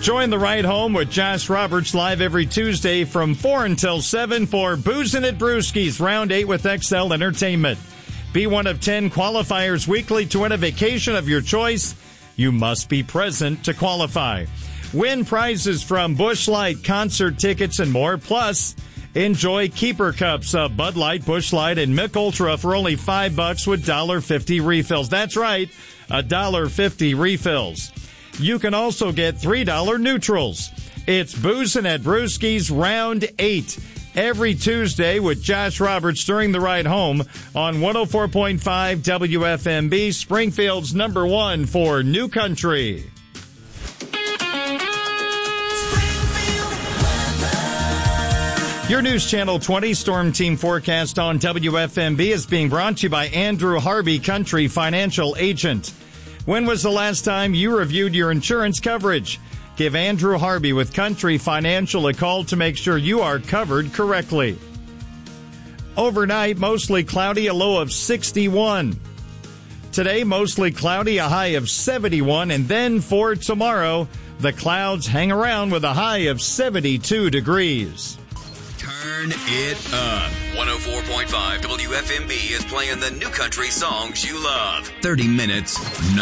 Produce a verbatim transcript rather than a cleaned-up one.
Join the ride home with Josh Roberts live every Tuesday from four until seven for Boozin' at Brewski's Round eight with X L Entertainment. Be one of ten qualifiers weekly to win a vacation of your choice. You must be present to qualify. Win prizes from Busch Light, concert tickets, and more. Plus, enjoy Keeper Cups of Bud Light, Busch Light, and Mick Ultra for only five bucks with one dollar fifty refills. That's right, one dollar fifty refills. You can also get three dollar neutrals. It's Boozin' at Brewski's Round eight. Every Tuesday with Josh Roberts during the ride home on one oh four point five W F M B, Springfield's number one for New Country. Your News Channel twenty Storm Team forecast on W F M B is being brought to you by Andrew Harvey, Country Financial Agent. When was the last time you reviewed your insurance coverage? Give Andrew Harvey with Country Financial a call to make sure you are covered correctly. Overnight, mostly cloudy, a low of sixty-one. Today, mostly cloudy, a high of seventy-one. And then for tomorrow, the clouds hang around with a high of seventy-two degrees. Turn it up. one oh four point five W F M B is playing the New Country songs you love. thirty minutes